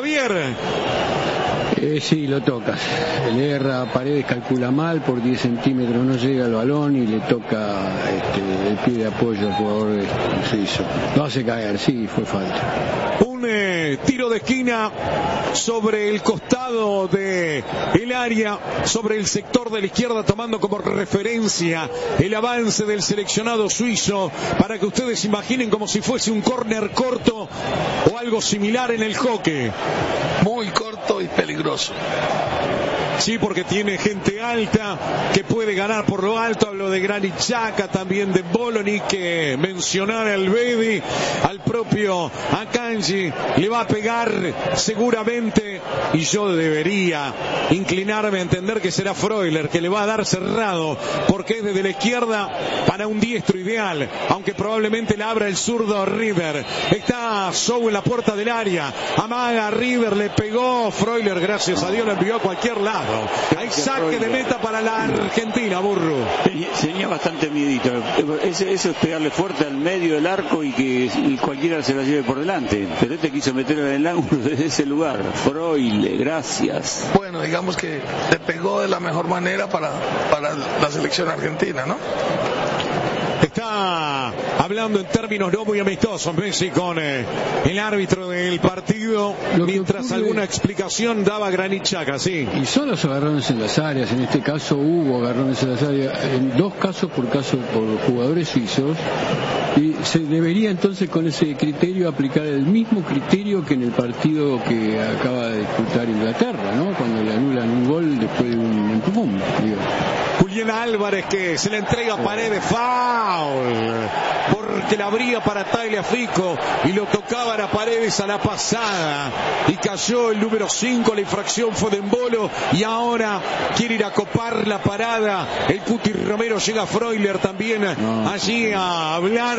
Javier. Sí, lo toca. Le erra a Paredes, calcula mal, por 10 centímetros no llega al balón y le toca el pie de apoyo al jugador suizo. Lo hace caer, sí, fue falta. Un tiro de esquina sobre el costado del área, sobre el sector de la izquierda, tomando como referencia el avance del seleccionado suizo, para que ustedes imaginen como si fuese un córner corto o algo similar en el hockey. Muy corto y peligroso. Sí, porque tiene gente alta que puede ganar por lo alto. Hablo de Granit Xhaka, también de Bolognich, que mencionar al Bedi, al propio Akanji, le va a pegar seguramente, y yo debería inclinarme a entender que será Freuler, que le va a dar cerrado, porque es desde la izquierda para un diestro ideal, aunque probablemente le abra el zurdo River. Está Sou en la puerta del área, amaga a River, le pegó Freuler, gracias a Dios lo envió a cualquier lado. Hay saque de meta para la Argentina, Burro. Tenía bastante miedito. Eso es pegarle fuerte al medio del arco y que cualquiera se la lleve por delante. Pero quiso meterlo en el ángulo desde ese lugar. Freuler, gracias. Bueno, digamos que le pegó de la mejor manera para la selección argentina, ¿no? Está hablando en términos no muy amistosos Messi con el árbitro del partido, mientras alguna explicación daba Granit Xhaka, sí. Y son los agarrones en las áreas, en este caso hubo agarrones en las áreas, en dos casos por jugadores suizos, y se debería entonces con ese criterio aplicar el mismo criterio que en el partido que acaba de disputar Inglaterra, ¿no? Cuando le anulan un gol después de un empujón, digo. Julián Álvarez, que se le entrega a Paredes, foul, porque la abría para Tagliafico y lo tocaban a Paredes a la pasada y cayó el número 5, la infracción fue de Embolo y ahora quiere ir a copar la parada el Cuti Romero, llega Freuler también allí a hablar.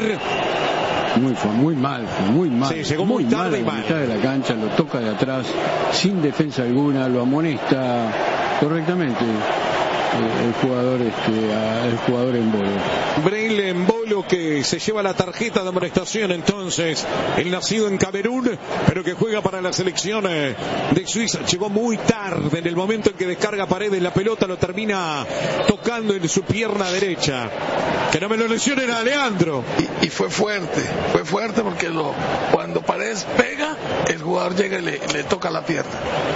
Muy mal. Sí, llegó muy tarde y mal. A la mitad de la cancha, lo toca de atrás sin defensa alguna, lo amonesta correctamente el jugador Embolo. Braille Embolo, que se lleva la tarjeta de amonestación entonces, el nacido en Camerún, pero que juega para la selección de Suiza. Llegó muy tarde, en el momento en que descarga Paredes la pelota, lo termina tocando en su pierna derecha. Que no me lo lesionen a Leandro. Y fue fuerte porque cuando Paredes pega, el jugador llega y le toca la pierna.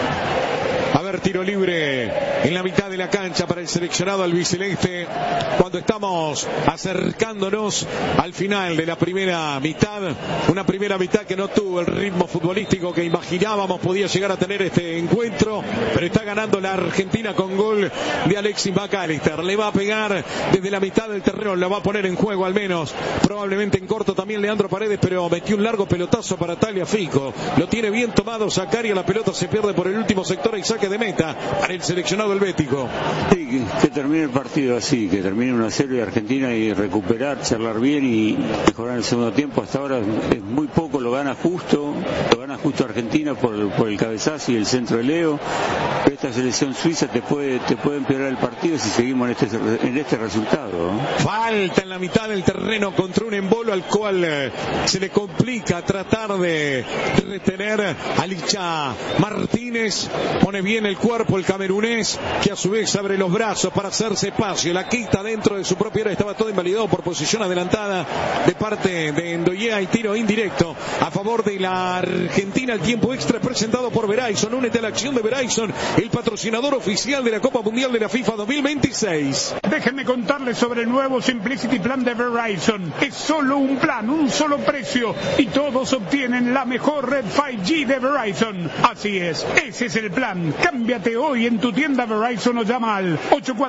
A ver, tiro libre en la mitad de la cancha para el seleccionado albiceleste, cuando estamos acercándonos al final de la primera mitad, una primera mitad que no tuvo el ritmo futbolístico que imaginábamos podía llegar a tener este encuentro, pero está ganando la Argentina con gol de Alexis McAllister. Le va a pegar desde la mitad del terreno, la va a poner en juego al menos, probablemente en corto también Leandro Paredes, pero metió un largo pelotazo para Tagliafico, lo tiene bien tomado Zakaria, la pelota se pierde por el último sector y saque de meta para el seleccionado helvético. Sí, que termine el partido así, que termine 1-0 y Argentina y recuperar, charlar bien y mejorar en el segundo tiempo. Hasta ahora es muy poco, lo gana justo Argentina por el cabezazo y el centro de Leo. Pero esta selección suiza te puede empeorar el partido si seguimos en este resultado, ¿no? Falta en la mitad del terreno contra un Embolo al cual se le complica tratar de retener a Licha Martínez. Pone bien el cuerpo el camerunés, que a su vez abre los brazos para hacerse espacio, la quita dentro de su propia área. Estaba todo invalidado por posición adelantada de parte de Ndoyea y tiro indirecto a favor de la Argentina. El tiempo extra presentado por Verizon. Únete a la acción de Verizon, el patrocinador oficial de la Copa Mundial de la FIFA 2026. Déjenme contarles sobre el nuevo Simplicity Plan de Verizon. Es solo un plan, un solo precio y todos obtienen la mejor red 5G de Verizon. Así es, ese es el plan. Cámbiate hoy en tu tienda Verizon o llama al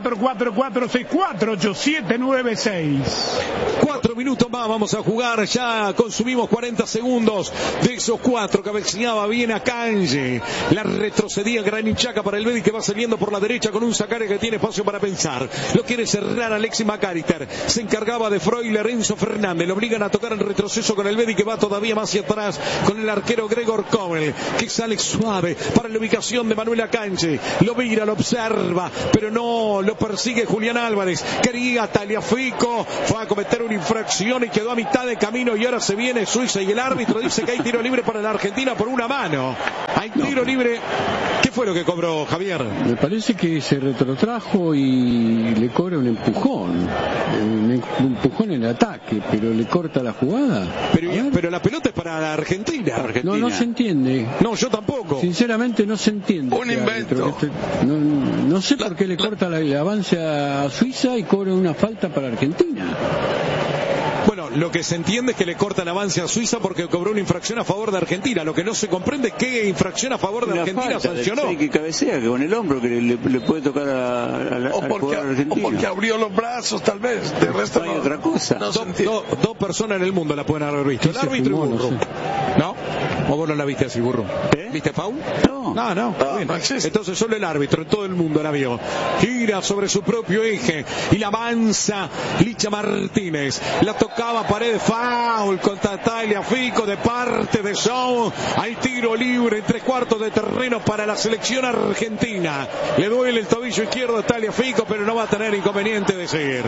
844-464-8796. 4 minutos más vamos a jugar, ya consumimos 40 segundos de esos 4, cabeceaba bien a Akanji, la retrocedía Granit Xhaka para el Bedi, que va saliendo por la derecha con un Zakaria que tiene espacio para pensar, lo quiere cerrar Alexis McAllister, se encargaba de Freuler, Enzo Fernández, lo obligan a tocar en retroceso con el Bedi, que va todavía más hacia atrás con el arquero Gregor Kobel, que sale suave para la ubicación de Manuel Akanji, lo mira, lo observa, pero no lo persigue Julián Álvarez, quería Tagliafico, fue a cometer una infracción y quedó a mitad de camino, y ahora se viene Suiza y el árbitro dice que hay tiro libre para la Argentina por una mano. Hay tiro libre. ¿Qué fue lo que cobró, Javier? Me parece que se retrotrajo y le cobra un empujón en el ataque, pero le corta la jugada. Pero la pelota es para la Argentina. No se entiende. No, yo tampoco. Sinceramente no se entiende. Un invento. No sé por qué le corta el avance a Suiza y cobra una falta para Argentina. Bueno, lo que se entiende es que le corta el avance a Suiza porque cobró una infracción a favor de Argentina. Lo que no se comprende es qué infracción a favor de Argentina sancionó. Que cabecea, que con el hombro que le puede tocar al jugador argentino. O porque abrió los brazos, tal vez. De resto no hay otra cosa. Dos personas en el mundo la pueden haber visto. El árbitro y Burro. ¿No? ¿O vos no la viste así, Burro? ¿Viste Pau? No. Entonces solo el árbitro en todo el mundo la vio. Gira sobre su propio eje y la avanza Licha Martínez. La tocaba Paredes, foul contra Tagliafico de parte de Shaw. Hay tiro libre en 3/4 de terreno para la selección argentina. Le duele el tobillo izquierdo a Tagliafico, pero no va a tener inconveniente de seguir.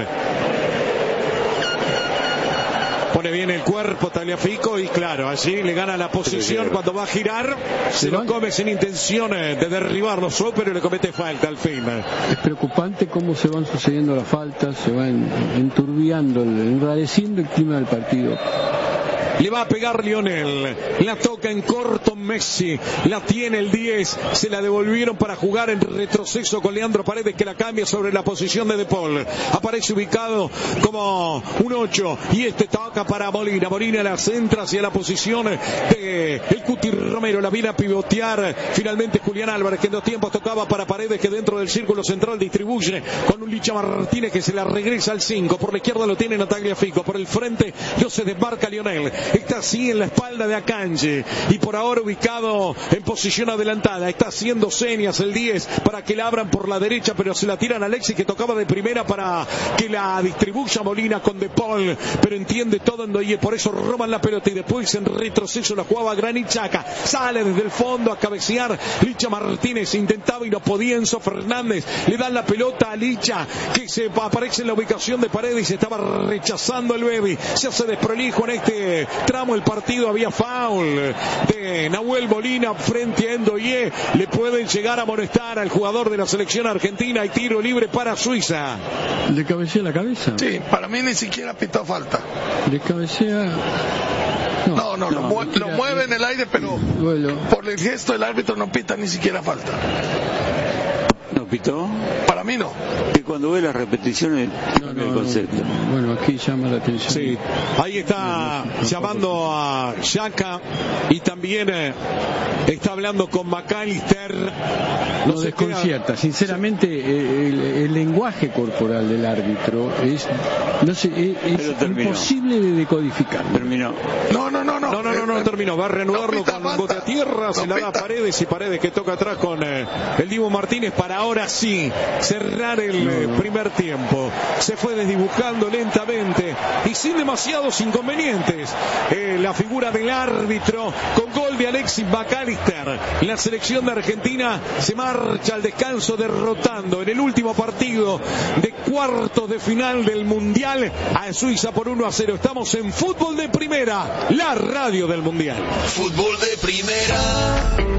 Pone bien el cuerpo Tagliafico y claro, allí le gana la posición cuando va a girar. Se lo come sin intención de derribarlo solo, pero le comete falta al fin. Es preocupante cómo se van sucediendo las faltas, se van enturbiando, enrareciendo el clima del partido. Le va a pegar Lionel, la toca en corto Messi, la tiene el 10, se la devolvieron para jugar en retroceso con Leandro Paredes, que la cambia sobre la posición de De Paul. Aparece ubicado como un 8 y toca para Molina la centra hacia la posición de el Cuti Romero, la viene a pivotear finalmente Julián Álvarez, que en 2 tiempos tocaba para Paredes, que dentro del círculo central distribuye con un Licha Martínez que se la regresa al 5, por la izquierda lo tiene Tagliafico, por el frente se desmarca Lionel. Está así en la espalda de Akanji y por ahora ubicado en posición adelantada. Está haciendo señas el 10 para que la abran por la derecha, pero se la tiran a Alexis, que tocaba de primera para que la distribuya Molina con De Paul, pero entiende todo y por eso roban la pelota y después en retroceso la jugaba Granit Xhaka. Sale desde el fondo a cabecear Licha Martínez, intentaba y no podía. Enzo Fernández le dan la pelota a Licha, que se aparece en la ubicación de Paredes y estaba rechazando el Baby. Se hace desprolijo en este tramo el partido. Había foul de Nahuel Molina frente a Endoye. Le pueden llegar a molestar al jugador de la selección argentina. Hay tiro libre para Suiza. ¿Le cabecea la cabeza? Sí, para mí ni siquiera pitó falta. ¿Le cabecea? No, lo mueve en el aire, pero por el gesto del árbitro no pita ni siquiera falta. ¿No pitó? Para mí no. Que cuando ve las repeticiones cambia el concepto. Bueno, aquí llama la atención. Sí, ahí está llamando a Xhaka y también está hablando con McAllister. No desconcierta. Sinceramente, el lenguaje corporal del árbitro es imposible de decodificar. Terminó. No terminó. Va a reanudarlo con un bote a tierra. Se la da a Paredes y Paredes que toca atrás con el Dibu Martínez para ahora sí cerrar el primer tiempo. Se fue desdibujando lentamente y sin demasiados inconvenientes la figura del árbitro, con gol de Alexis McAllister. La selección de Argentina se marcha al descanso derrotando en el último partido de cuartos de final del Mundial a Suiza por 1-0. Estamos en Fútbol de Primera, la radio del Mundial. Fútbol de Primera.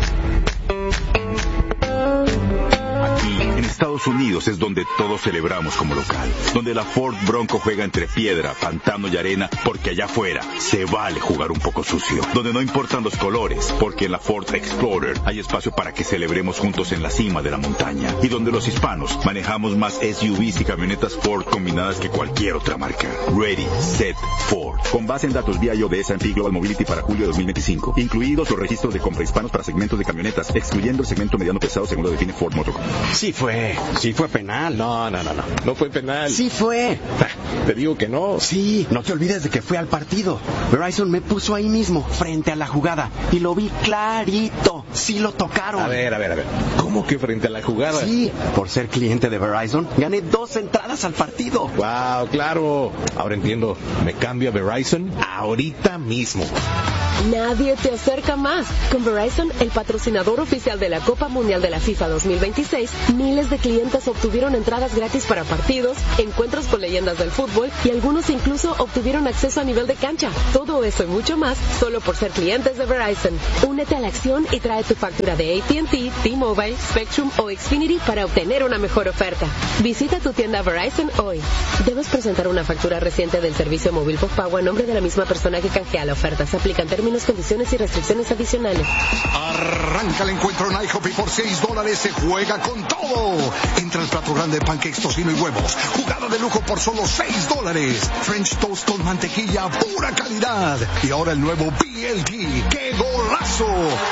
En Estados Unidos es donde todos celebramos como local, donde la Ford Bronco juega entre piedra, pantano y arena, porque allá afuera se vale jugar un poco sucio, donde no importan los colores, porque en la Ford Explorer hay espacio para que celebremos juntos en la cima de la montaña, y donde los hispanos manejamos más SUVs y camionetas Ford combinadas que cualquier otra marca. Ready, Set, Ford. Con base en datos BIO de S&P Global Mobility para julio de 2025, incluidos los registros de compra hispanos para segmentos de camionetas, excluyendo el segmento mediano pesado según lo define Ford Motor Company. Sí fue penal. No fue penal. Sí fue. Te digo que no. Sí, no te olvides de que fue al partido. Verizon me puso ahí mismo, frente a la jugada, y lo vi clarito. Sí lo tocaron. A ver. ¿Cómo que frente a la jugada? Sí, por ser cliente de Verizon, gané 2 entradas al partido. Wow, claro. Ahora entiendo. Me cambio a Verizon ahorita mismo. nadie te acerca más. Con Verizon, el patrocinador oficial de la Copa Mundial de la FIFA 2026, miles de clientes obtuvieron entradas gratis para partidos, encuentros con leyendas del fútbol y algunos incluso obtuvieron acceso a nivel de cancha. Todo eso y mucho más solo por ser clientes de Verizon. Únete a la acción y trae tu factura de AT&T, T-Mobile, Spectrum o Xfinity para obtener una mejor oferta. Visita tu tienda Verizon hoy. Debes presentar una factura reciente del servicio móvil postpago a nombre de la misma persona que canjea la oferta. Se aplican términos, condiciones y restricciones adicionales. Arranca el encuentro en IHOP y por $6 se juega con todo. Entra el plato grande de pancakes, tocino y huevos. Jugada de lujo por solo $6. French toast con mantequilla, pura calidad. Y ahora el nuevo BLT. ¡Qué golazo!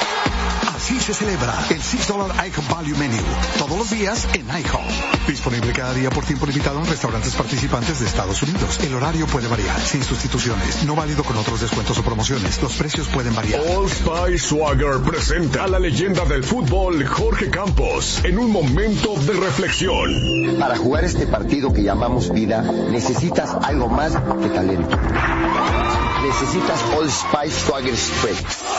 Así se celebra el $6 IHOP Value Menu. Todos los días en IHOP. Disponible cada día por tiempo limitado en restaurantes participantes de Estados Unidos. El horario puede variar, sin sustituciones. No válido con otros descuentos o promociones. Los precios pueden variar. Old Spice Swagger presenta a la leyenda del fútbol, Jorge Campos, en un momento de reflexión. Para jugar este partido que llamamos vida, necesitas algo más que talento. Necesitas Old Spice Swagger Spray.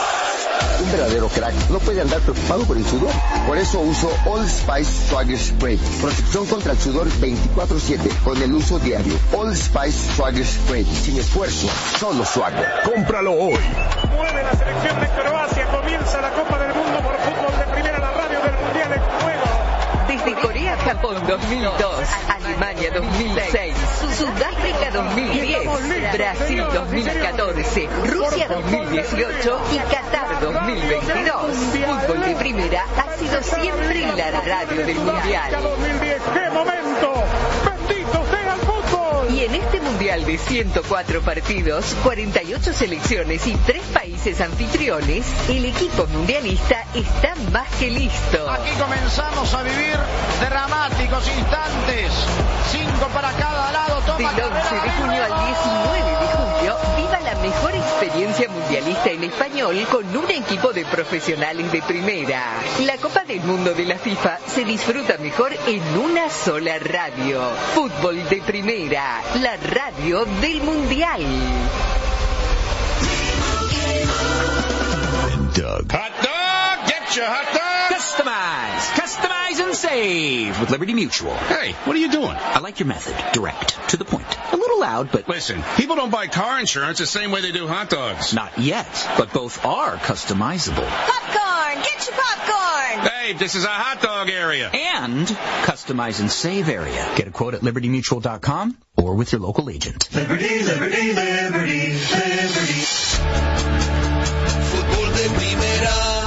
Un verdadero crack no puede andar preocupado por el sudor. Por eso uso Old Spice Swagger Spray. Protección contra el sudor 24/7 con el uso diario. Old Spice Swagger Spray. Sin esfuerzo, solo Swagger. Cómpralo hoy. Mueve la selección de Croacia. Comienza la Copa del Mundo por fútbol de primera, la radio del Mundial en juego. Desde Corea-Japón 2002, Alemania 2006, Sudáfrica 2010, Brasil 2014, Rusia 2018 y Qatar 2022. Fútbol de primera ha sido siempre la radio del Mundial. 2010, ¡qué momento! ¡Bendito sea el fútbol! Y en este Mundial de 104 partidos, 48 selecciones y 3 países anfitriones, el equipo mundialista está más que listo. Aquí comenzamos a vivir dramáticos instantes. 5 para cada lado. Toma del 11 de junio al 19 de julio, viva la mejor experiencia mundialista en español con un equipo de profesionales de primera. La Copa del Mundo de la FIFA se disfruta mejor en una sola radio. Fútbol de primera, la radio del Mundial. Doug. Hot dog! Get your hot dog! Customize and save with Liberty Mutual. Hey, what are you doing? I like your method. Direct. To the point. A little loud, but... Listen, people don't buy car insurance the same way they do hot dogs. Not yet, but both are customizable. Popcorn! Get your popcorn! Hey, this is a hot dog area. And customize and save area. Get a quote at libertymutual.com or with your local agent. Liberty, liberty, liberty, liberty. Fútbol de primera.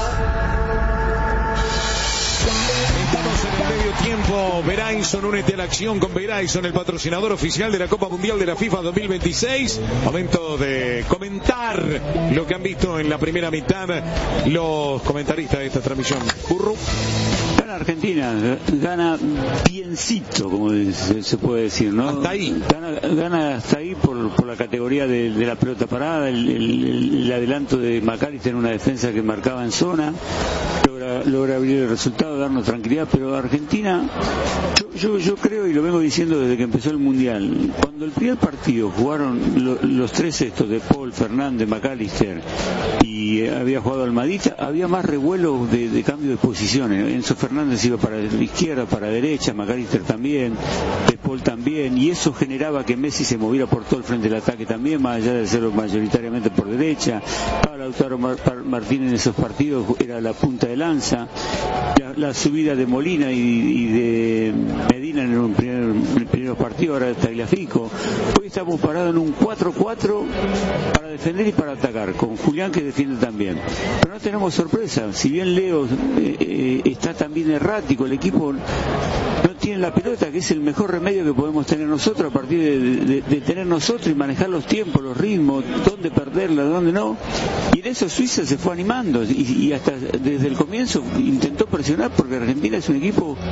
Tiempo, Verizon, únete a la acción con Verizon, el patrocinador oficial de la Copa Mundial de la FIFA 2026. Momento de comentar lo que han visto en la primera mitad los comentaristas de esta transmisión. Curro. Gana Argentina, gana biencito, como se puede decir, ¿no? Hasta ahí. Gana hasta ahí por la categoría de la pelota parada, el adelanto de McAllister en una defensa que marcaba en zona. Logra abrir el resultado, darnos tranquilidad, pero Argentina, yo creo, y lo vengo diciendo desde que empezó el Mundial, cuando el primer partido jugaron los tres estos de Paul, Fernández, McAllister y había jugado Almadita, había más revuelo de cambio de posiciones. Enzo Fernández iba para la izquierda, para la derecha, McAllister también, de Paul también, y eso generaba que Messi se moviera por todo el frente del ataque también, más allá de hacerlo mayoritariamente por derecha. Lautaro Martínez en esos partidos era la punta de lanza. La subida de Molina y de Medina en un primer partido, ahora está Tagliafico. Hoy estamos parados en un 4-4 para defender y para atacar, con Julián que defiende también. Pero no tenemos sorpresa. Si bien Leo está también errático, el equipo no tiene la pelota, que es el mejor remedio que podemos tener nosotros a partir de tener nosotros y manejar los tiempos, los ritmos, dónde perderla, dónde no. Y en eso Suiza se fue animando y hasta desde el comienzo intentó presionar, porque Argentina es un equipo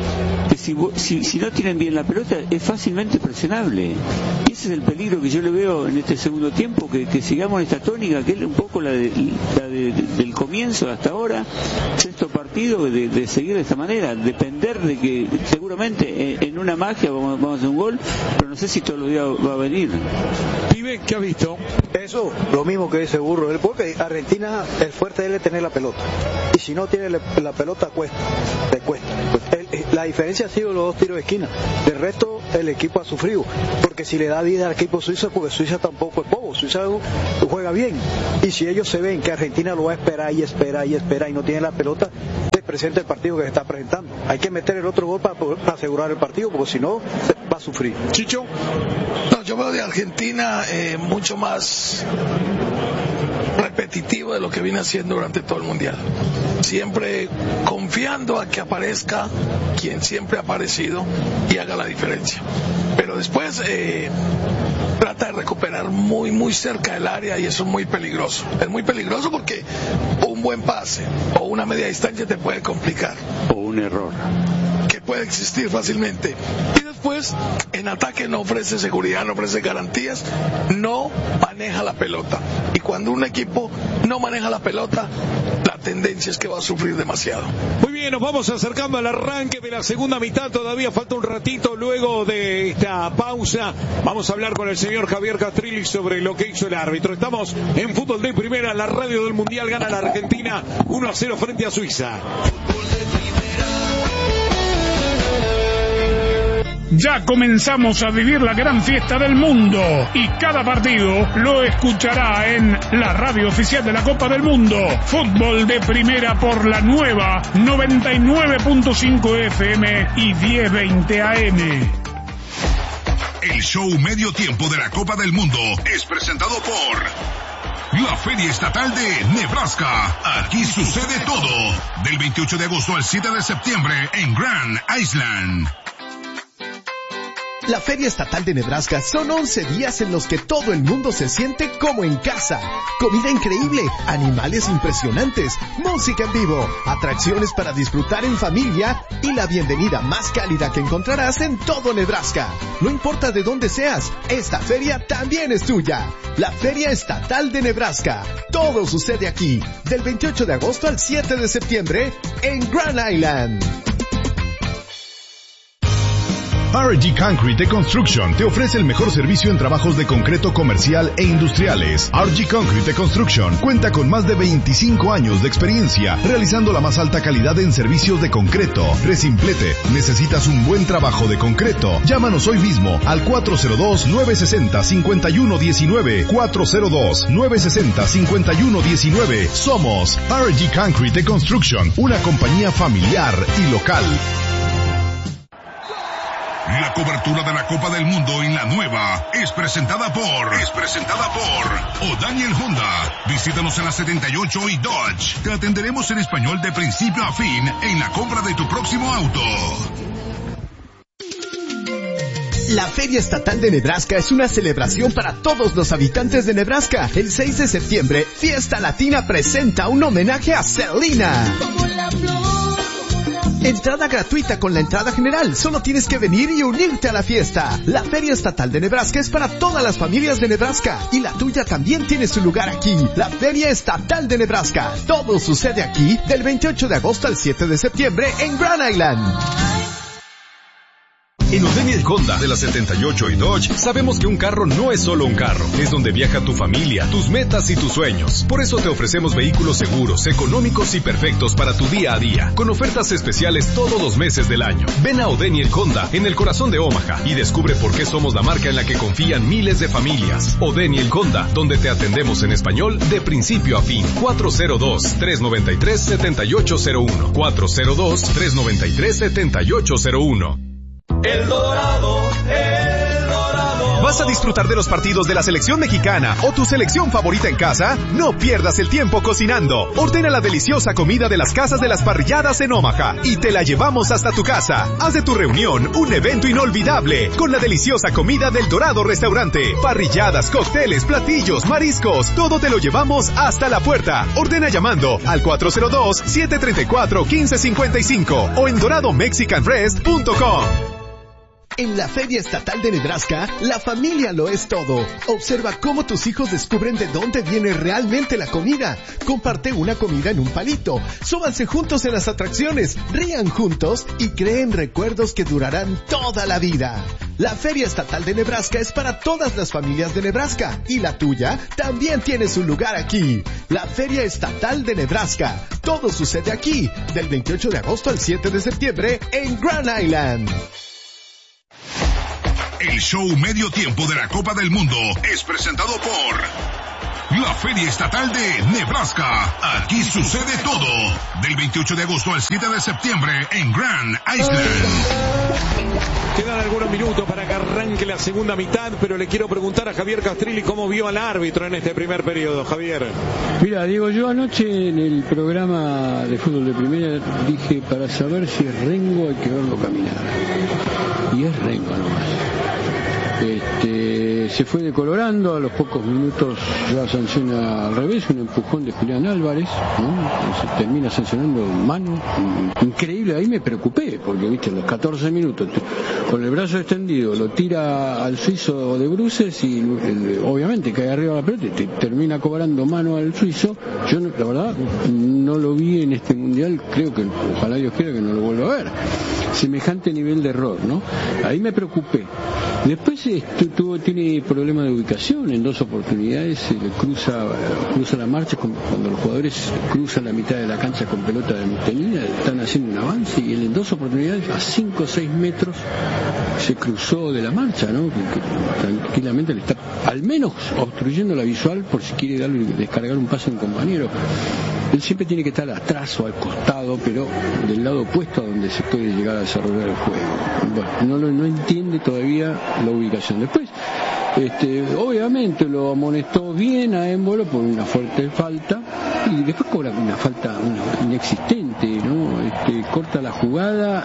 que si no tienen bien la pelota es fácilmente presionable. Y ese es el peligro que yo le veo en este segundo tiempo, que sigamos en esta tónica, que es un poco la del comienzo hasta ahora, sexto partido, de seguir de esta manera, depender de que seguramente en una magia vamos a hacer un gol, pero no sé si todos los días va a venir. Pibe, ¿qué ha visto? Eso, lo mismo que dice Burro, porque Argentina, el fuerte de él es tener la pelota, y si no tiene la pelota le cuesta. La diferencia ha sido los dos tiros de esquina. Del resto, el equipo ha sufrido, porque si le da vida al equipo suizo, porque Suiza tampoco es bobo, Suiza juega bien, y si ellos se ven que Argentina lo va a esperar y no tiene la pelota, se presenta el partido que se está presentando. Hay que meter el otro gol para asegurar el partido, porque si no, va a sufrir. Chicho. No, yo veo de Argentina mucho más repetitivo de lo que viene haciendo durante todo el mundial, siempre confiando a que aparezca quien siempre ha aparecido y haga la diferencia, pero después trata de recuperar muy cerca del área, y eso es muy peligroso porque un buen pase o una media distancia te puede complicar, o un error que puede existir fácilmente, y después en ataque no ofrece seguridad, no ofrece garantías, no maneja la pelota, y cuando un equipo no maneja la pelota, la tendencia es que va a sufrir demasiado. Muy bien, nos vamos acercando al arranque de la segunda mitad, todavía falta un ratito luego de esta pausa. Vamos a hablar con el señor Javier Castrilli sobre lo que hizo el árbitro. Estamos en Fútbol de Primera, la radio del Mundial. Gana la Argentina 1-0 frente a Suiza. Ya comenzamos a vivir la gran fiesta del mundo, y cada partido lo escuchará en la radio oficial de la Copa del Mundo. Fútbol de Primera por la nueva 99.5 FM y 1020 AM. El show medio tiempo de la Copa del Mundo es presentado por la Feria Estatal de Nebraska. Aquí sucede todo. Del 28 de agosto al 7 de septiembre en Grand Island. La Feria Estatal de Nebraska son 11 días en los que todo el mundo se siente como en casa. Comida increíble, animales impresionantes, música en vivo, atracciones para disfrutar en familia y la bienvenida más cálida que encontrarás en todo Nebraska. No importa de dónde seas, esta feria también es tuya. La Feria Estatal de Nebraska. Todo sucede aquí, del 28 de agosto al 7 de septiembre en Grand Island. RG Concrete Construction te ofrece el mejor servicio en trabajos de concreto comercial e industriales. RG Concrete Construction cuenta con más de 25 años de experiencia realizando la más alta calidad en servicios de concreto. Resimplete, ¿necesitas un buen trabajo de concreto? Llámanos hoy mismo al 402-960-5119. 402-960-5119. Somos RG Concrete Construction, una compañía familiar y local. La cobertura de la Copa del Mundo en la nueva es presentada por O'Daniel Honda. Visítanos en la 78 y Dodge. Te atenderemos en español de principio a fin en la compra de tu próximo auto. La Feria Estatal de Nebraska es una celebración para todos los habitantes de Nebraska. El 6 de septiembre, Fiesta Latina presenta un homenaje a Selena. Entrada gratuita con la entrada general. Solo tienes que venir y unirte a la fiesta. La Feria Estatal de Nebraska es para todas las familias de Nebraska. Y la tuya también tiene su lugar aquí. La Feria Estatal de Nebraska. Todo sucede aquí del 28 de agosto al 7 de septiembre en Grand Island. En O'Daniel Honda de la 78 y Dodge sabemos que un carro no es solo un carro, es donde viaja tu familia, tus metas y tus sueños. Por eso te ofrecemos vehículos seguros, económicos y perfectos para tu día a día, con ofertas especiales todos los meses del año. Ven a O'Daniel Honda en el corazón de Omaha y descubre por qué somos la marca en la que confían miles de familias. O'Daniel Honda, donde te atendemos en español de principio a fin. 402-393-7801. 402-393-7801. El Dorado, ¿Vas a disfrutar de los partidos de la selección mexicana o tu selección favorita en casa? No pierdas el tiempo cocinando. Ordena la deliciosa comida de las casas de las parrilladas en Omaha y te la llevamos hasta tu casa. Haz de tu reunión un evento inolvidable con la deliciosa comida del Dorado Restaurante. Parrilladas, cócteles, platillos, mariscos, todo te lo llevamos hasta la puerta. Ordena llamando al 402-734-1555 o en doradomexicanrest.com. En la Feria Estatal de Nebraska, la familia lo es todo. Observa cómo tus hijos descubren de dónde viene realmente la comida. Comparte una comida en un palito. Súbanse juntos en las atracciones, rían juntos y creen recuerdos que durarán toda la vida. La Feria Estatal de Nebraska es para todas las familias de Nebraska y la tuya también tiene su lugar aquí. La Feria Estatal de Nebraska. Todo sucede aquí, del 28 de agosto al 7 de septiembre en Grand Island. El show medio tiempo de la Copa del Mundo es presentado por la Feria Estatal de Nebraska. Aquí sucede todo. Del 28 de agosto al 7 de septiembre en Grand Island. Quedan algunos minutos para que arranque la segunda mitad, pero le quiero preguntar a Javier Castrilli cómo vio al árbitro en este primer periodo. Javier. Mira, Diego, yo anoche en el programa de fútbol de primera dije, para saber si es Rengo hay que verlo caminar. Y es Rengo nomás. Se fue decolorando, a los pocos minutos ya sanciona al revés, un empujón de Julián Álvarez, ¿no? Se termina sancionando mano, increíble, ahí me preocupé, porque viste, en los 14 minutos, con el brazo extendido, lo tira al suizo de bruces y obviamente cae arriba la pelota y termina cobrando mano al suizo. Yo la verdad no lo vi en este mundial, creo que ojalá Dios quiera que no lo vuelva a ver. Semejante nivel de error, ¿no? Ahí me preocupé. Después tiene problema de ubicación, en 2 oportunidades cruza la marcha cuando los jugadores cruzan la mitad de la cancha con pelota detenida, están haciendo un avance y en 2 oportunidades a 5 o 6 metros se cruzó de la marcha, ¿no? Que tranquilamente le está al menos obstruyendo la visual por si quiere descargar un pase a un compañero. Él siempre tiene que estar atrás o al costado, pero del lado opuesto a donde se puede llegar a desarrollar el juego. Bueno, no entiende todavía la ubicación. Después, obviamente lo amonestó bien a Embolo por una fuerte falta y después cobra una falta inexistente, ¿no? Corta la jugada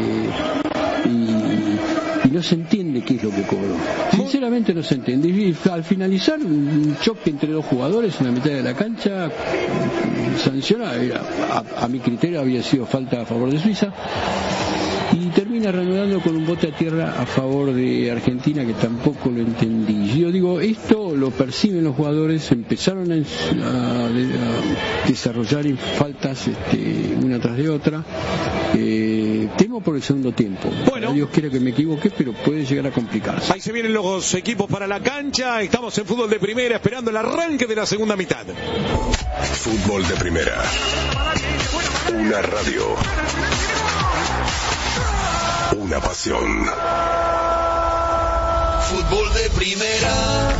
y no se entiende qué es lo que cobró. Sinceramente no se entiende. Y al finalizar un choque entre 2 jugadores en la mitad de la cancha, sancionada, a mi criterio había sido falta a favor de Suiza, y termina reanudando con un bote a tierra a favor de Argentina, que tampoco lo entendí. Yo digo, esto lo perciben los jugadores, empezaron a desarrollar faltas una tras de otra. Temo por el segundo tiempo. Bueno, Dios quiera que me equivoque, pero puede llegar a complicarse. Ahí se vienen los equipos para la cancha. Estamos en fútbol de primera, esperando el arranque de la segunda mitad. Fútbol de primera. Una radio. Una pasión. Fútbol de primera.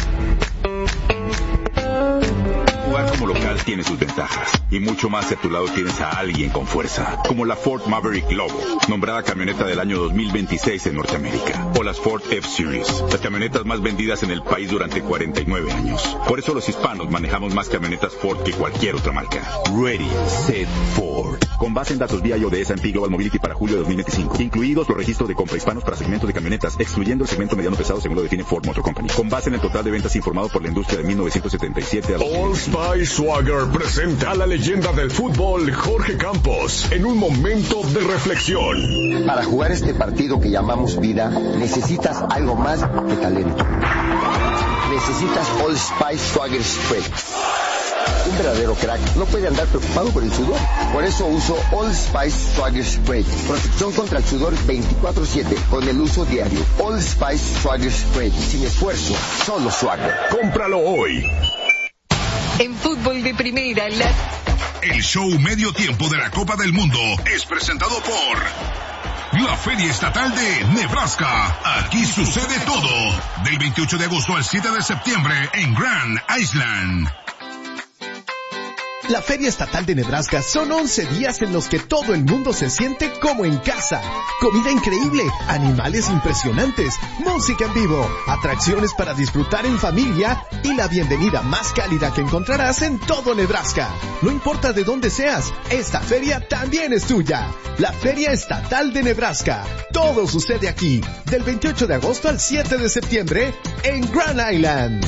Jugar como local tiene sus ventajas y mucho más si a tu lado tienes a alguien con fuerza, como la Ford Maverick Lobo, nombrada camioneta del año 2026 en Norteamérica, o las Ford F-Series, las camionetas más vendidas en el país durante 49 años. Por eso los hispanos manejamos más camionetas Ford que cualquier otra marca. Ready, Set, Ford. Con base en datos vía de S&P Global Mobility para julio de 2025, incluidos los registros de compra hispanos para segmentos de camionetas, excluyendo el segmento mediano pesado según lo define Ford Motor Company. Con base en el total de ventas informado por la industria de 1977 a 2025. All Spice Swagger presenta a la leyenda del fútbol Jorge Campos en un momento de reflexión. Para jugar este partido que llamamos vida, necesitas algo más que talento. Necesitas All Spice Swagger Spray. Un verdadero crack no puede andar preocupado por el sudor. Por eso uso All Spice Swagger Spray. Protección contra el sudor 24/7 con el uso diario. All Spice Swagger Spray. Sin esfuerzo, solo Swagger. Cómpralo hoy. En fútbol de primera, El show medio tiempo de la Copa del Mundo es presentado por la Feria Estatal de Nebraska. Aquí sucede todo. Del 28 de agosto al 7 de septiembre en Grand Island. La Feria Estatal de Nebraska son 11 días en los que todo el mundo se siente como en casa. Comida increíble, animales impresionantes, música en vivo, atracciones para disfrutar en familia y la bienvenida más cálida que encontrarás en todo Nebraska. No importa de dónde seas, esta feria también es tuya. La Feria Estatal de Nebraska. Todo sucede aquí, del 28 de agosto al 7 de septiembre en Grand Island.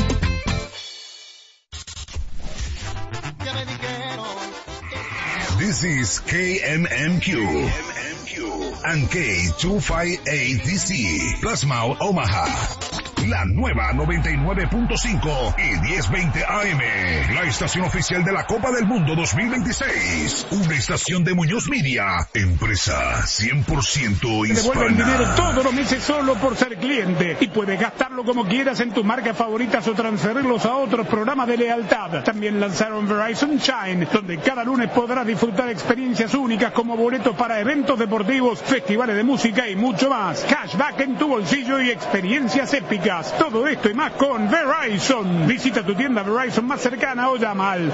This is KMMQ and K258DC, Plasma Omaha. La nueva 99.5 y 1020 AM. La estación oficial de la Copa del Mundo 2026. Una estación de Muñoz Media. Empresa 100% hispana. Devuelven dinero todos los meses solo por ser cliente. Y puedes gastarlo como quieras en tus marcas favoritas o transferirlos a otros programas de lealtad. También lanzaron Verizon Shine, donde cada lunes podrás disfrutar experiencias únicas como boletos para eventos deportivos, festivales de música y mucho más. Cashback en tu bolsillo y experiencias épicas. Todo esto y más con Verizon. Visita tu tienda Verizon más cercana o llama al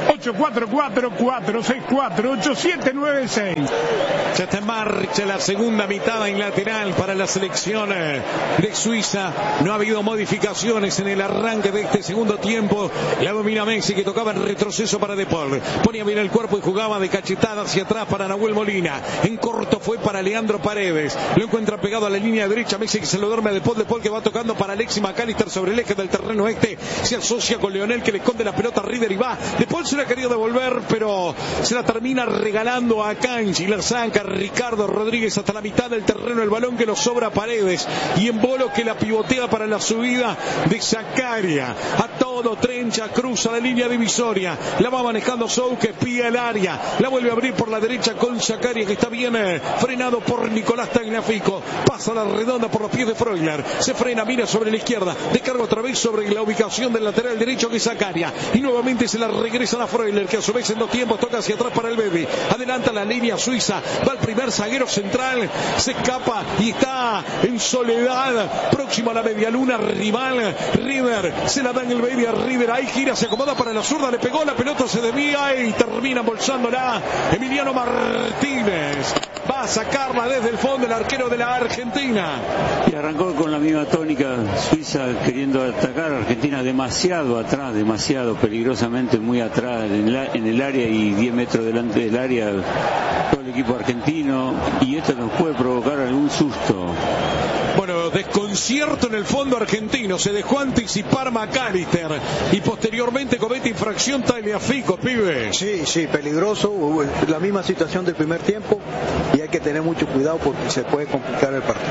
844-464-8796. Ya está en marcha la segunda mitad en lateral para la selección de Suiza. No ha habido modificaciones en el arranque de este segundo tiempo. La domina Messi, que tocaba en retroceso para De Paul. Ponía bien el cuerpo y jugaba de cachetada hacia atrás para Nahuel Molina. En corto fue para Leandro Paredes. Lo encuentra pegado a la línea derecha. Messi, que se lo duerme a De Paul. De Paul, que va tocando para Alexis McAllister sobre el eje del terreno este. Se asocia con Leonel, que le esconde la pelota a Rieder y va. De Paul se la ha querido devolver, pero se la termina regalando a Canchi. La saca Ricardo Rodríguez hasta la mitad del terreno. El balón que lo sobra a Paredes. Y en Bolo, que la pivotea para la subida de Zakaria. A todo Trencha, cruza la línea divisoria. La va manejando Sou, que pilla el área. La vuelve a abrir por la derecha con Zakaria, que está bien frenado por Nicolás Tagliafico. Pasa la redonda por los pies de Freuler. Se frena, mira sobre la izquierda. Descarga otra vez sobre la ubicación del lateral derecho, que es Zakaria. Y nuevamente se la regresan a Freuler, que a su vez en dos tiempos toca hacia atrás para el Bebe. Adelanta la línea suiza. Va el primer zaguero central. Se escapa y está en soledad. Próximo a la medialuna rival. River se la da en el Bebe a River. Ahí gira, se acomoda para la zurda. Le pegó, la pelota se desvía y termina embolsándola Emiliano Martínez. Va a sacarla desde el fondo el arquero de la Argentina. Y arrancó con la misma tónica. Suiza queriendo atacar a Argentina demasiado atrás, demasiado peligrosamente muy atrás en el área y 10 metros delante del área todo el equipo argentino, y esto nos puede provocar algún susto. Bueno, desconcierto en el fondo argentino. Se dejó anticipar McAllister y posteriormente comete infracción Tagliafico, pibe. Sí, peligroso. La misma situación del primer tiempo y hay que tener mucho cuidado porque se puede complicar el partido.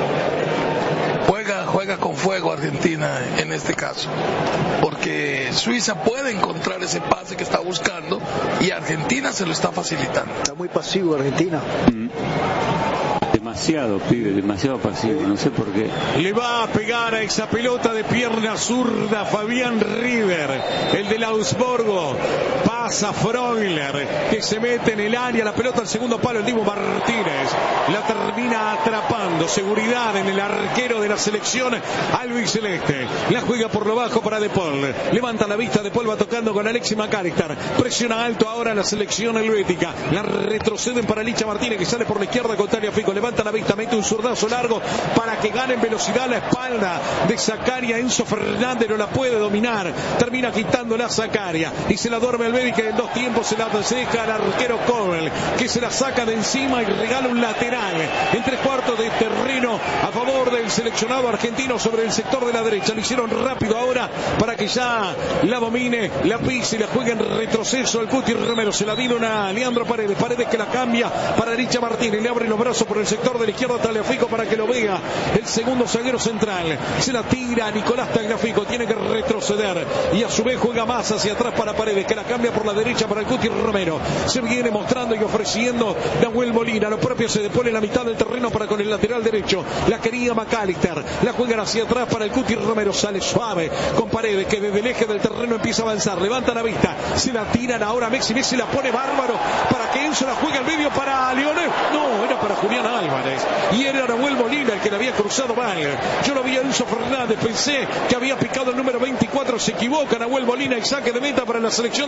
Juega con fuego Argentina en este caso, porque Suiza puede encontrar ese pase que está buscando y Argentina se lo está facilitando. Está muy pasivo Argentina. Demasiado, pibe, demasiado pasivo, no sé por qué. Le va a pegar a esa pelota de pierna zurda Fabián Rieder, el del Augsburgo. Pasa Freuler, que se mete en el área, la pelota al segundo palo, el Dibu Martínez. La termina atrapando. Seguridad en el arquero de la selección albiceleste. La juega por lo bajo para De Paul. Levanta la vista, De Paul va tocando con Alexis McAllister. Presiona alto ahora la selección helvética. La retroceden para Licha Martínez, que sale por la izquierda con Tagliafico. Levanta la vista, mete un zurdazo largo para que gane en velocidad la espalda de Zakaria. Enzo Fernández no la puede dominar. Termina quitándola Zakaria y se la duerme al Bebe, que en dos tiempos se la deja al arquero Kobel, que se la saca de encima y regala un lateral en 3/4 de terreno a favor del seleccionado argentino sobre el sector de la derecha. Lo hicieron rápido ahora para que ya la domine, la pise y la juegue en retroceso el Cuti Romero. Se la dieron a Leandro Paredes. Paredes, que la cambia para Licha Martínez. Le abre los brazos por el sector de la izquierda Tagliafico para que lo vea el segundo zaguero central. Se la tira a Nicolás Tagliafico. Tiene que retroceder y a su vez juega más hacia atrás para Paredes, que la cambia por la derecha para el Cuti Romero. Se viene mostrando y ofreciendo Nahuel Molina. Lo propio se depone en la mitad del terreno para con el lateral derecho. La quería McAllister. La juegan hacia atrás para el Cuti Romero. Sale suave con Paredes, que desde el eje del terreno empieza a avanzar. Levanta la vista. Se la tiran ahora a Messi. Messi la pone bárbaro para que Enzo la juegue al medio para Leonel. No, era para Julián Álvarez. Y era Nahuel Molina el que la había cruzado mal. Yo lo vi a Enzo Fernández. Pensé que había picado el número 24. Se equivoca Nahuel Molina y saque de meta para la selección de Suiza.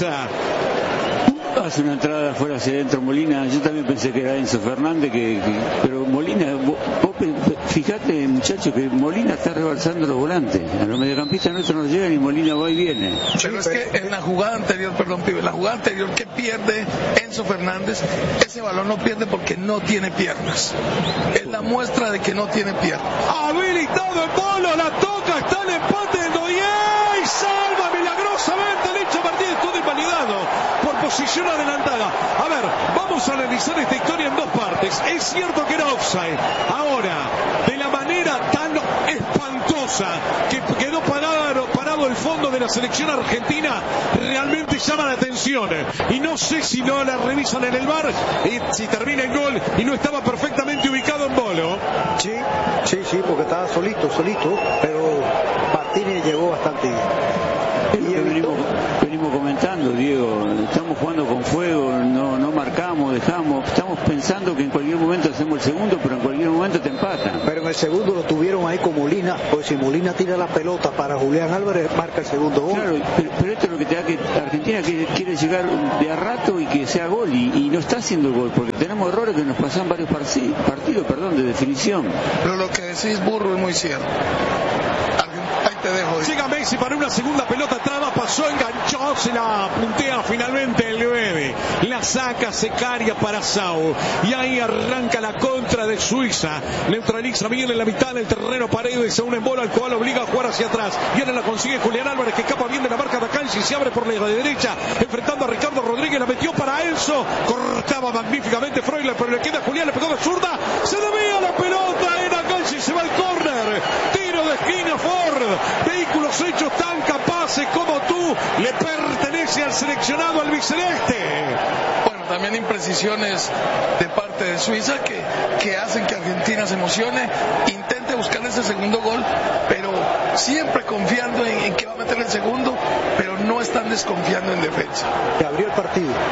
Suiza. Hace una entrada fuera hacia adentro Molina. Yo también pensé que era Enzo Fernández, pero Molina, fíjate, muchachos, que Molina está rebalsando los volantes. A los mediocampistas nuestros no llegan y Molina va y viene. Pero es que en la jugada anterior, que pierde Enzo Fernández, ese balón no pierde porque no tiene piernas. Es la muestra de que no tiene piernas. Habilitado el Bolo, la toca, está el empate de Ndoye y salva milagrosamente Licha Martínez, todo invalidado por posición adelantada. A ver, vamos a analizar esta historia en dos partes. Es cierto que era offside. Ahora, de la manera tan espantosa que quedó parado el fondo de la selección argentina, realmente llama la atención. Y no sé si no la revisan en el VAR y si termina el gol y no estaba perfectamente ubicado en Bolo. Sí, porque estaba solito, pero Martínez llegó bastante bien. Venimos comentando, Diego, estamos jugando con fuego, no marcamos, dejamos, estamos pensando que en cualquier momento hacemos el segundo, pero en cualquier momento te empatan. Pero en el segundo lo tuvieron ahí con Molina, porque si Molina tira la pelota para Julián Álvarez, marca el segundo gol. Claro, pero esto es lo que te da que Argentina quiere llegar de a rato y que sea gol, y no está haciendo gol, porque tenemos errores que nos pasan varios partidos, de definición. Pero lo que decís, Burro, es muy cierto. Llega Messi para una segunda pelota, traba, pasó, enganchó, se la puntea finalmente el Bebe, la saca Secaria para Sau, y ahí arranca la contra de Suiza, neutraliza bien en la mitad del terreno Paredes, a un embola al cual obliga a jugar hacia atrás, y ahora la consigue Julián Álvarez, que escapa bien de la marca de Akanji, se abre por la derecha, enfrentando a Ricardo Rodríguez, la metió para Enzo, cortaba magníficamente Freuler, pero le queda a Julián, le pegó de zurda, se desvía la pelota en Akanji, se va al córner, tiro de esquina Ford, vehículos hechos tan capaces como tú, le pertenece al seleccionado albiceleste. Bueno, también imprecisiones de parte de Suiza que hacen que Argentina se emocione, intente buscar ese segundo gol, pero siempre confiando en que va a meter el segundo, pero no están desconfiando en defensa. Se abrió el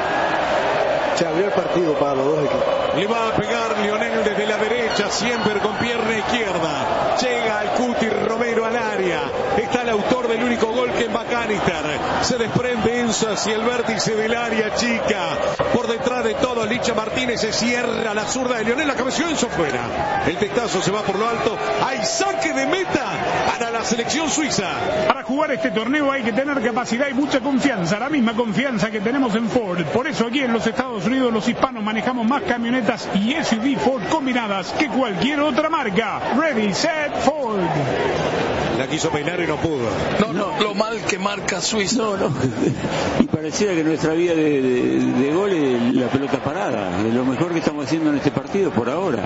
partido para los dos equipos. Le va a pegar Lionel desde la derecha, siempre con pierna izquierda. Llega al Cuti Romero al área. Está el autor del único gol, que es McAllister. Se desprende Enzo hacia el vértice del área chica. Por detrás de todo, Licha Martínez se cierra la zurda de Lionel. La cabeció Enzo fuera. El testazo se va por lo alto. Hay saque de meta para la selección suiza. Para jugar este torneo hay que tener capacidad y mucha confianza. La misma confianza que tenemos en Ford. Por eso aquí en los Estados Unidos los hispanos manejamos más camionetas y SUV Ford combinadas que cualquier otra marca. Ready, set, Ford. La quiso peinar y no pudo. No, lo mal que marca Suiza. No. Y pareciera que nuestra vía de gol es la pelota parada. Es lo mejor que estamos haciendo en este partido por ahora.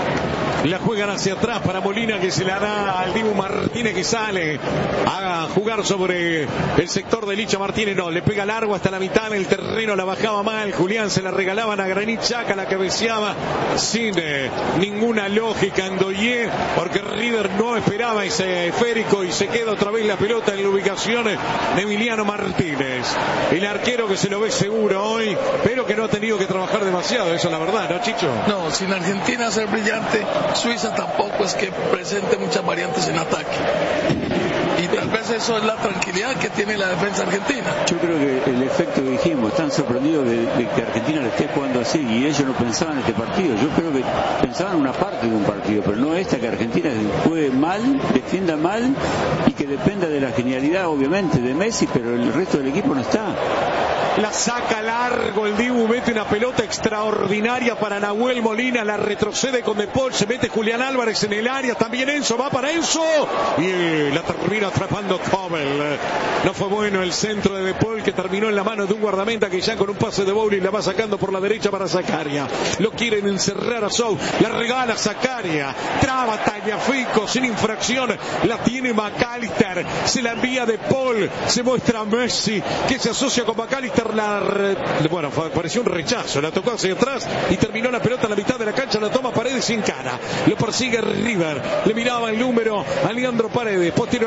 La juegan hacia atrás para Molina, que se la da al Dibu Martínez, que sale a jugar sobre el sector de Licha Martínez. No, le pega largo hasta la mitad del terreno, la bajaba mal. Julián se la regalaban a Granit Xhaka, la cabeceaba sin ninguna lógica Ndoye, porque River no esperaba ese esférico y se queda otra vez la pelota en la ubicación de Emiliano Martínez. El arquero que se lo ve seguro hoy, pero que no ha tenido que trabajar demasiado, eso es la verdad, ¿no, Chicho? No, sin Argentina ser brillante, Suiza tampoco es que presente muchas variantes en ataque. Y tal vez eso es la tranquilidad que tiene la defensa argentina. Yo creo que el efecto que dijimos, están sorprendidos de que Argentina le esté jugando así, y ellos no pensaban en este partido. Yo creo que pensaban una parte de un partido, pero no esta, que Argentina juegue mal, defienda mal y que dependa de la genialidad, obviamente, de Messi, pero el resto del equipo no está. La saca largo el Dibu, mete una pelota extraordinaria para Nahuel Molina, la retrocede con De Paul, se mete Julián Álvarez en el área, también Enzo, va para Enzo y la termina atrapando Kobel. No fue bueno el centro de De Paul, que terminó en la mano de un guardameta que ya con un pase de bowling la va sacando por la derecha para Zakaria. Lo quieren encerrar a Sou, la regala Zakaria, traba Tagliafico sin infracción, la tiene McAllister, se la envía De Paul, se muestra Messi, que se asocia con McAllister. Bueno, pareció un rechazo, la tocó hacia atrás y terminó la pelota en la mitad de la cancha, la toma Paredes sin cara, lo persigue River, le miraba el número a Leandro Paredes, posteriormente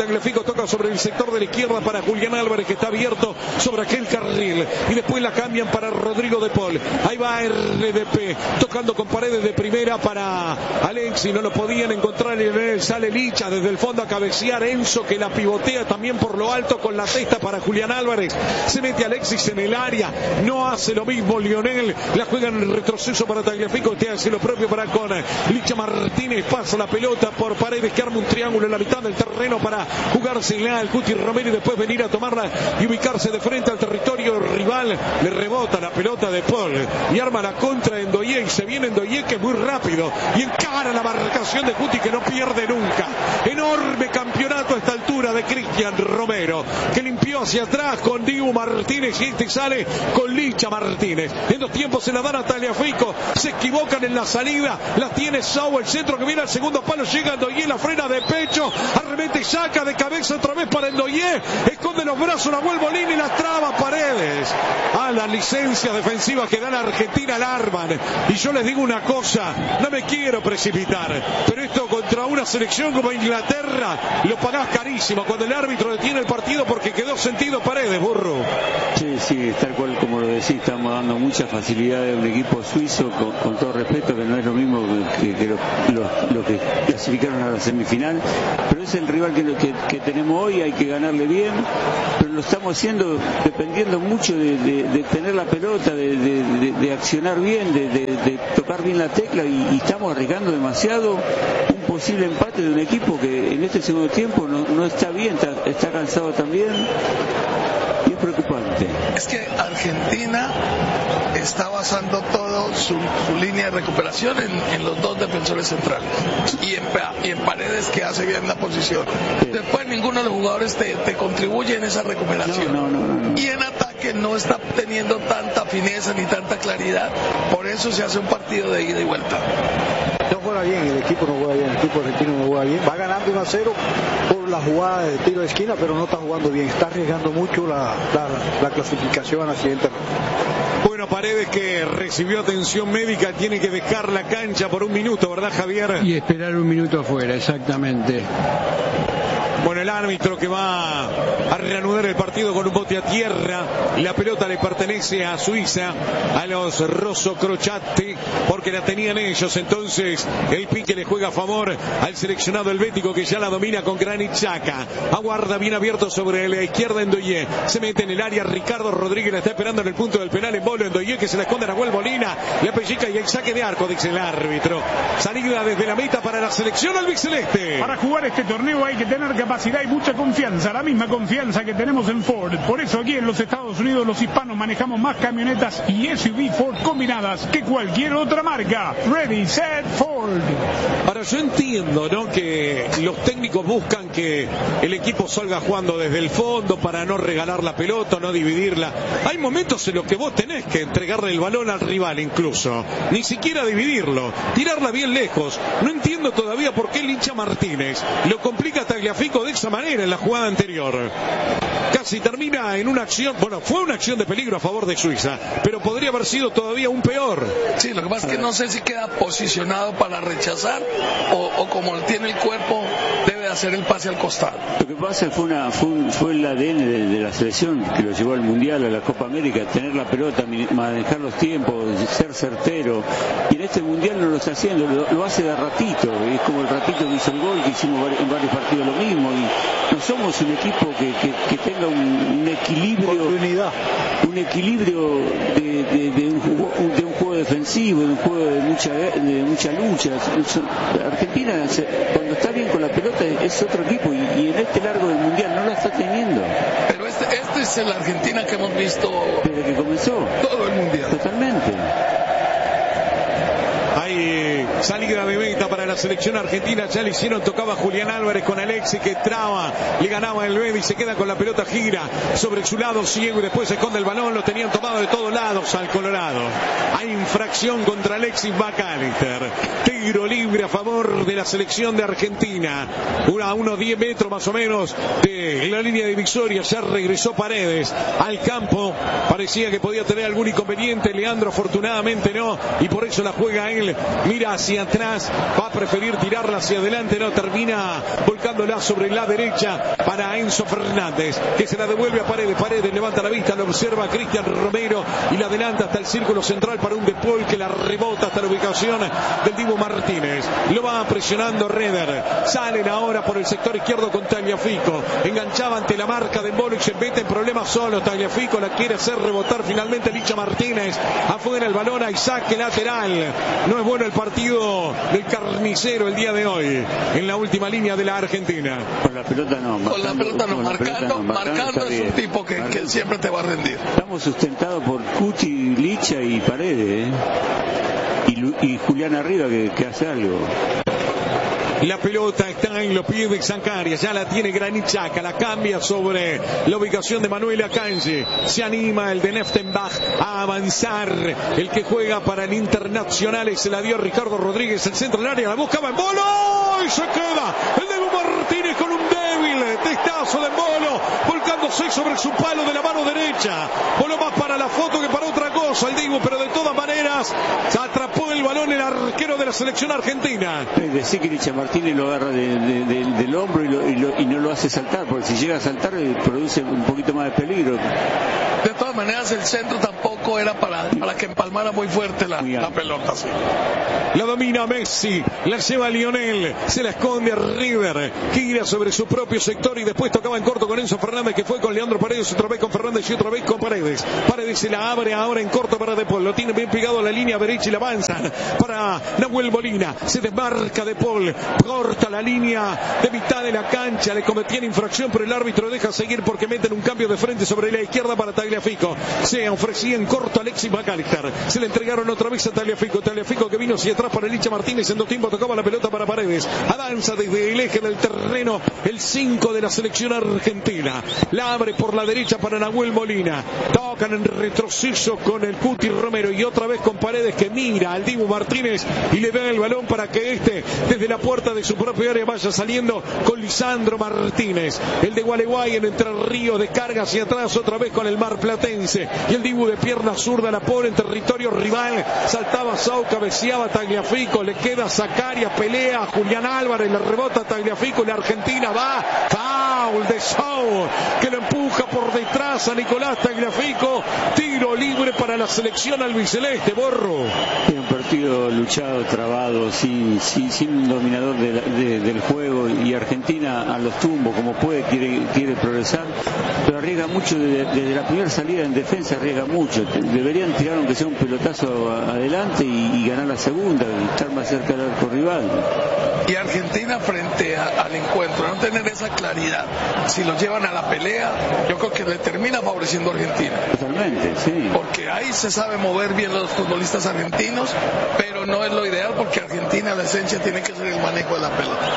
Tagliafico, toca sobre el sector de la izquierda para Julián Álvarez, que está abierto sobre aquel carril, y después la cambian para Rodrigo de Paul. Ahí va RDP, tocando con Paredes de primera para Alexis, no lo podían encontrar, y sale Licha desde el fondo a cabecear. Enzo, que la pivotea también por lo alto con la testa para Julián Álvarez. Se mete Alexis en el área, no hace lo mismo Lionel, la juega en el retroceso para Tagliafico, que hace lo propio para con Licha Martínez, pasa la pelota por Paredes, que arma un triángulo en la mitad del terreno para jugársela al Cuti Romero y después venir a tomarla y ubicarse de frente al territorio rival. Le rebota la pelota de Paul y arma la contra de Ndoye, y se viene Ndoye, que es muy rápido y encara la marcación de Cuti, que no pierde nunca. Enorme campeonato a esta altura de Cristian Romero, que limpió hacia atrás con Dibu Martínez, y este sale con Licha Martínez. En dos tiempos se la dan a Tagliafico, se equivocan en la salida, la tiene Sau, el centro que viene al segundo palo, llega Ndoye, la frena de pecho, arremete y saca de cabeza otra vez para Ndoye, esconde los brazos, la vuelve Molina y la traba Paredes. A la licencia defensiva que da la Argentina la arman, y yo les digo una cosa, no me quiero precipitar, pero esto contra una selección como Inglaterra lo pagás carísimo cuando el árbitro detiene el partido porque quedó sentido Paredes, burro. Sí, tal cual como lo decís, estamos dando muchas facilidades a un equipo suizo, con todo respeto, que no es lo mismo que los que clasificaron a la semifinal, pero es el rival que tenemos hoy, hay que ganarle bien, pero lo estamos haciendo dependiendo mucho de tener la pelota, de accionar bien, de tocar bien la tecla, y estamos arriesgando demasiado un posible empate de un equipo que en este segundo tiempo no está bien, está cansado también, y es preocupante. Es que Argentina está basando todo su línea de recuperación en los dos defensores centrales y en Paredes, que hace bien la posición. Después ninguno de los jugadores te contribuye en esa recuperación. No. Y en ataque no está teniendo tanta fineza ni tanta claridad. Por eso se hace un partido de ida y vuelta. No juega bien, el equipo no juega bien, el equipo argentino no juega bien. Va ganando 1-0 por la jugada de tiro de esquina, pero no está jugando bien. Está arriesgando mucho la clasificación a la siguiente. Bueno, Paredes, que recibió atención médica, tiene que dejar la cancha por un minuto, ¿verdad, Javier? Y esperar un minuto afuera, exactamente. Bueno, el árbitro que va a reanudar el partido con un bote a tierra. La pelota le pertenece a Suiza, a los Rosso Crociati, porque la tenían ellos. Entonces el pique le juega a favor al seleccionado helvético, que ya la domina con Granit Xhaka. Aguarda bien abierto sobre la izquierda Ndoye. Se mete en el área Ricardo Rodríguez, la está esperando en el punto del penal en Bolo. Ndoye, que se la esconde a Nahuel Molina, le pellica y el saque de arco, dice el árbitro. Salida desde la meta para la selección albiceleste. Para jugar este torneo hay que tener capacidad y mucha confianza, la misma confianza que tenemos en Ford. Por eso aquí en los Estados Unidos los hispanos manejamos más camionetas y SUV Ford combinadas que cualquier otra marca. Ready, set, Ford. Ahora yo entiendo, ¿no?, que los técnicos buscan que el equipo salga jugando desde el fondo para no regalar la pelota, no dividirla. Hay momentos en los que vos tenés que entregarle el balón al rival, incluso ni siquiera dividirlo, tirarla bien lejos. No entiendo todavía por qué Licha Martínez lo complica a Tagliafico de esa manera en la jugada anterior. Casi termina en una acción, bueno, fue una acción de peligro a favor de Suiza, pero podría haber sido todavía un peor. Sí, lo que pasa es que no sé si queda posicionado para rechazar o como tiene el cuerpo debe hacer el pase al costado. Lo que pasa fue el ADN de la selección que lo llevó al Mundial, a la Copa América, tener la pelota, manejar los tiempos, ser certero, y en este Mundial no lo está haciendo, lo hace de ratito, es como el ratito que hizo el gol, que hicimos en varios partidos lo mismo, y no somos un equipo que tenga un equilibrio, un equilibrio de un juego defensivo, de un juego de mucha lucha. Argentina, cuando está bien con la pelota, es otro equipo, y en este largo del Mundial no la está teniendo. Pero este es la Argentina que hemos visto desde que comenzó todo el Mundial. Totalmente. Hay salida de meta para la selección argentina. Ya le hicieron, tocaba Julián Álvarez con Alexis, que traba, le ganaba el Bedi, se queda con la pelota, gira sobre su lado ciego y después se esconde el balón. Lo tenían tomado de todos lados al Colorado. Hay infracción contra Alexis McAllister. Tiro libre a favor de la selección de Argentina. A unos 10 metros más o menos de la línea divisoria. Ya regresó Paredes al campo. Parecía que podía tener algún inconveniente. Leandro afortunadamente no, y por eso la juega él Pol, mira hacia atrás, va a preferir tirarla hacia adelante, no, termina volcándola sobre la derecha para Enzo Fernández, que se la devuelve a Paredes levanta la vista, lo observa Cristian Romero y la adelanta hasta el círculo central para un De Paul que la rebota hasta la ubicación del Dibu Martínez, lo va presionando Reder, salen ahora por el sector izquierdo con Tagliafico, enganchaba ante la marca de Mbolo y se mete en problemas solo, Tagliafico la quiere hacer rebotar finalmente Licha Martínez, afuera el balón, hay saque lateral, no es bueno el partido del carnicero el día de hoy, en la última línea de la Argentina. Con la pelota no, marcando es un tipo que siempre te va a rendir. Estamos sustentados por Cuti, Licha y Paredes, y Julián arriba que hace algo. La pelota está en los pies de Zancaria, ya la tiene Granit Xhaka, la cambia sobre la ubicación de Manuel Akanji, se anima el de Neftenbach a avanzar, el que juega para el Internacional se la dio Ricardo Rodríguez, el centro del área, la buscaba en Mbolo y se queda el Dibu Martínez con un débil testazo de Mbolo, volcándose sobre su palo de la mano derecha, voló más para la foto que para otra cosa el Dibu, pero de todas maneras se atrapó el balón el arquero de la selección argentina. Decir que Licha Martínez lo agarra del hombro y no lo hace saltar, porque si llega a saltar produce un poquito más de peligro. De todas maneras el centro tampoco era para que empalmara muy fuerte la pelota. Sí. La domina Messi, la lleva Lionel, se la esconde a River, gira sobre su propio sector y después tocaba en corto con Enzo Fernández, que fue con Leandro Paredes, otra vez con Fernández y otra vez con Paredes. Paredes se la abre ahora en corto para De Paul, lo tiene bien pegado a la línea derecha y la avanza para Nahuel Molina, se desmarca De Paul, corta la línea de mitad de la cancha, le cometían infracción pero el árbitro deja seguir porque meten un cambio de frente sobre la izquierda para Tagliafico, se ofrecía en corto Alexis McAllister, se le entregaron otra vez a Tagliafico que vino hacia atrás para Licha Martínez, en dos tiempos tocaba la pelota para Paredes, avanza desde el eje del terreno el 5 de la selección argentina, la abre por la derecha para Nahuel Molina, tocan en retroceso con el Cuti Romero y otra vez con Paredes que mira al Dibu Martínez y le da el balón para que desde la puerta de su propia área vaya saliendo con Lisandro Martínez, el de Gualeguay en Entre Ríos, descarga hacia atrás otra vez con el marplatense y el Dibu de pierna zurda la pone en territorio rival, saltaba Sau, cabeceaba Tagliafico, le queda Zancaria, pelea Julián Álvarez, le rebota Tagliafico y la Argentina va, foul de Sau que lo empuja por detrás a Nicolás Tagliafico, tiro libre para la selección albiceleste. Borro. Un partido luchado, trabado, sin un dominador del juego, y Argentina a los tumbos como puede, quiere progresar, pero arriesga mucho desde la primera salida en defensa, arriesga mucho. Deberían tirar aunque sea un pelotazo adelante y ganar la segunda y estar más cerca del arco rival. Y Argentina frente al encuentro, no tener esa claridad, si lo llevan a la pelea, yo creo que le termina favoreciendo a Argentina. Totalmente, sí. Porque ahí se sabe mover bien los futbolistas argentinos, pero no es lo ideal porque Argentina, la esencia tiene que ser el manejo de la pelota.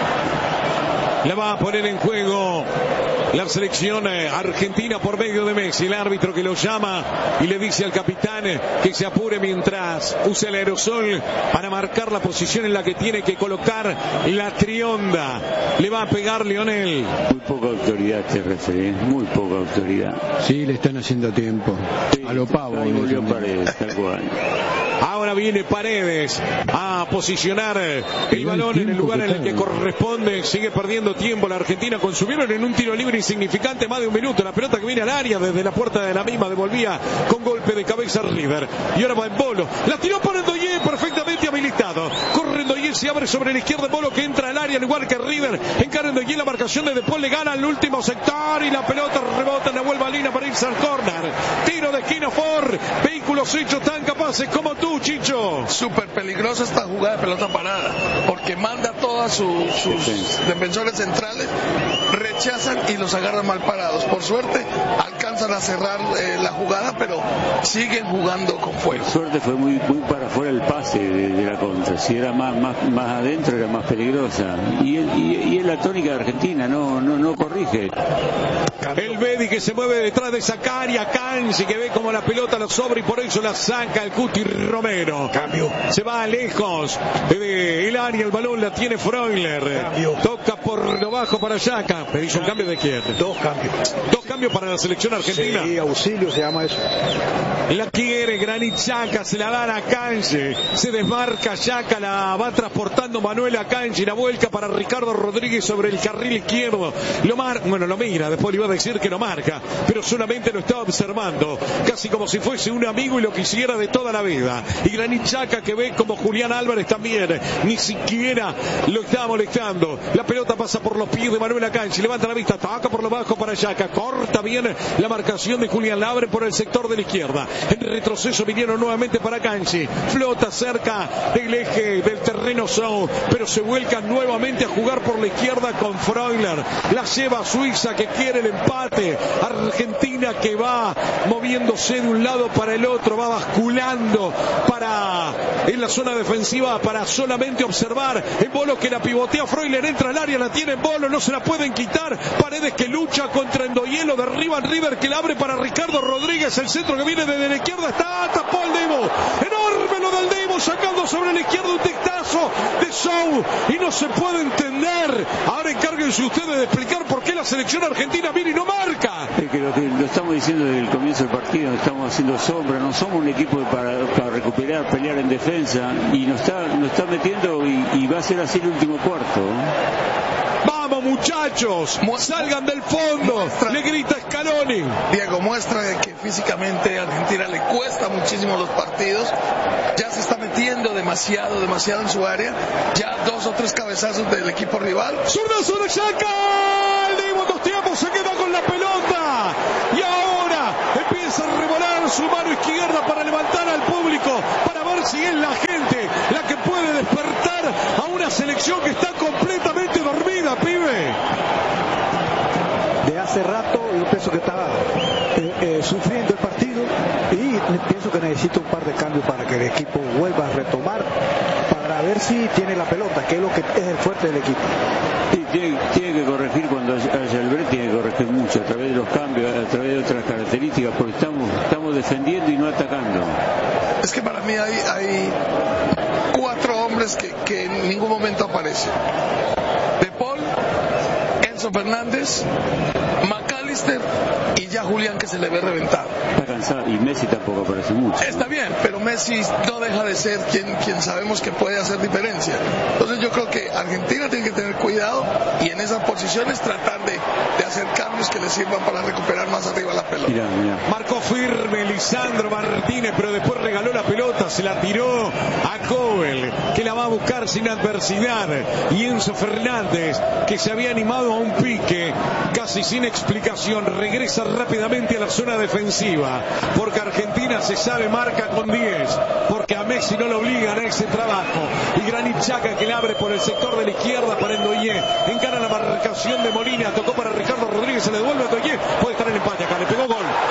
La va a poner en juego la selección argentina por medio de Messi, el árbitro que lo llama y le dice al capitán que se apure mientras usa el aerosol para marcar la posición en la que tiene que colocar la trionda. Le va a pegar Lionel. Muy poca autoridad te referís, muy poca autoridad. Sí, le están haciendo tiempo. Sí, a lo pavo. Paredes, tal cual. Ahora viene Paredes a posicionar el balón en el lugar en el que corresponde. Sigue perdiendo tiempo la Argentina. Consumieron en un tiro libre insignificante más de un minuto. La pelota que viene al área desde la puerta de la misma devolvía con golpe de cabeza River. Y ahora va en Mbolo. La tiró por Ndoye, perfectamente habilitado. Corre Ndoye, se abre sobre la izquierda. Mbolo que entra al área al igual que River. Encara Ndoye, la marcación de Paul, le gana al último sector y la pelota rebota en la vuelva línea para irse al córner. Tiro de esquina Ford. Vehículos hechos tan capaces como tú, Chicho. Súper peligrosa esta jugada de pelota parada, porque manda todas sus defensores centrales, rechazan y los agarran mal parados. Por suerte alcanzan a cerrar la jugada, pero siguen jugando con fuego. Por suerte fue muy para afuera el pase de la contra. Si era más adentro era más peligrosa. Y es la tónica de Argentina, no corrige. El Bedi que se mueve detrás de Zancaria, Kanji que ve como la pelota lo sobra y por eso la saca el Cuti Romero. Cambio. Se va lejos del área, el balón la tiene Freuler. Cambio. Toca por lo bajo para Xhaka. Me dice un cambio de quién. Dos cambios para la selección argentina. Sí, auxilio se llama eso. La quiere Granit Xhaka, se la dan a Kanji. se desmarca Yaka, la va transportando Manuel Akanji, la vuelca para Ricardo Rodríguez sobre el carril izquierdo. Lo mira, después le iba a decir que lo marca, pero solamente lo está observando, casi como si fuese un amigo y lo quisiera de toda la vida. Y Granit Xhaka, que ve como Julián Álvarez también, ni siquiera lo está molestando. La pelota pasa por los pies de Manuel Akanji, levanta la vista, ataca por lo bajo para Xhaka, corta bien la marcación de Julián Álvarez por el sector de la izquierda. En retroceso vinieron nuevamente para Akanji, flota cerca del eje del terreno Zou, pero se vuelca nuevamente a jugar por la izquierda con Freuler. La lleva a Suiza, que quiere el empate. Argentina, que va moviéndose de un lado para el otro, va basculando en la zona defensiva para solamente observar. En Bolo, que la pivotea Freuler, entra al área, la tiene en Bolo, no se la pueden quitar. Paredes, que lucha contra Endoyelo, derriba al River, que la abre para Ricardo Rodríguez. El centro que viene desde la izquierda, tapó el Demo. Enorme lo del Demo, sacando sobre la izquierda un tectazo de Zou, y no se puede entender. Ahora encárguense ustedes de explicar por qué la selección argentina viene y no marca. Es que lo estamos diciendo desde el comienzo del partido, estamos haciendo sombra, no somos un equipo para recuperar, pelear en defensa, y nos está metiendo y va a ser así el último cuarto. Vamos, muchachos, salgan del fondo, le grita Scaloni. Diego, muestra de que físicamente a Argentina le cuesta muchísimo los partidos, ya se está metiendo demasiado en su área, ya 2 o 3 cabezazos del equipo rival. ¡Zurdazo de Xhaka! El Demo, 2 tiempos, se queda con la pelota, y ahora empieza a revolar su mano izquierda para levantar al público, para ver si es la gente la que puede despertar a una selección que está completamente dormida, pibe. De hace rato yo pienso que está sufriendo el partido, y pienso que necesita un par de cambios para que el equipo vuelva a retomar, para ver si tiene la pelota, que es lo que es el fuerte del equipo. Sí, tiene que corregir cuando haya el break, tiene que corregir mucho a través de los cambios, a través de otras características, porque estamos defendiendo y no atacando. Es que para mí hay 4 hombres que en ningún momento aparecen: De Paul, Enzo Fernández, McAllister y ya Julián, que se le ve reventado. Está cansado, y Messi tampoco aparece mucho. Está bien, pero Messi no deja de ser quien sabemos que puede hacer diferencia. Entonces yo creo que Argentina tiene que tener cuidado y en esas posiciones tratar de hacer cambios que le sirvan para recuperar más arriba la pelota. Mirá. Marcó firme Lisandro Martínez, pero después regaló la pelota, se la tiró a Kobel, que la va a buscar sin adversidad, y Enzo Fernández, que se había animado a un pique casi sin explicación, regresa rápidamente a la zona defensiva, porque Argentina, se sabe, marca con 10, porque a Messi no lo obligan a ese trabajo. Y Granit Xhaka, que le abre por el sector de la izquierda para Endoyé, encara la marcación de Molina, tocó para Ricardo Rodríguez, se le devuelve a Endoyé, puede estar en empate acá, le pegó gol.